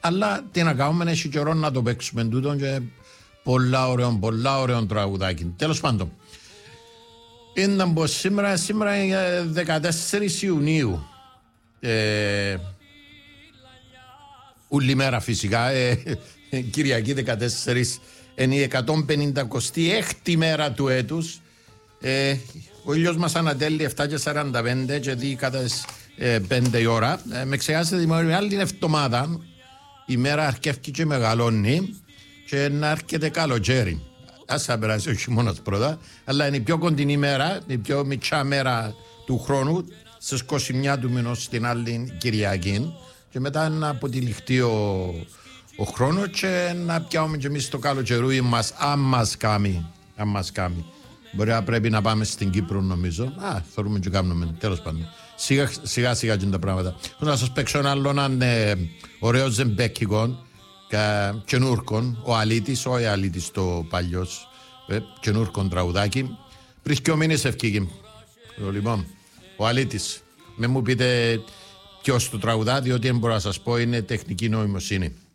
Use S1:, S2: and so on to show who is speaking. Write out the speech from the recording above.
S1: Αλλά τι να κάνουμε, έχει καιρό να το παίξουμε τούτο και πολλά ωραίο τραγουδάκι. Τέλος πάντων, ήταν πως σήμερα είναι 14 Ιουνίου. Ούλη μέρα φυσικά, Κυριακή 14, είναι η 156η μέρα του έτους. Ο ήλιος μας ανατέλει 7:45 και δει κατά 5 η ώρα. Με ξεχάσετε την άλλη την εβδομάδα η μέρα αρκεύει και μεγαλώνει και να έρχεται καλοκαίρι. Ας θα περάσει ο χειμώνας πρώτα, αλλά είναι η πιο κοντινή μέρα, η πιο μικρά μέρα του χρόνου, στις 21 του μηνός στην άλλη Κυριακή, και μετά να αποτυλιχτεί ο χρόνος και να πιάμε και εμείς το καλοκαιρούι μας, αν μας κάνει. Μπορεί να πρέπει να πάμε στην Κύπρο, νομίζω. Θέλουμε και κάνουμε, τέλος πάντων. Σιγά σιγά και τα πράγματα. Να σας παίξω ένα άλλο ωραίο ζεμπέκικο καινούρκον, ο Αλήτης, όχι Αλήτης το παλιός, καινούρκον τραγουδάκι. Πριν και ο μήνες ευκήγε. Λοιπόν, ο Αλήτης. Με μου πείτε ποιος το τραγουδά, διότι δεν μπορώ να σας πω, είναι τεχνική νοημοσύνη.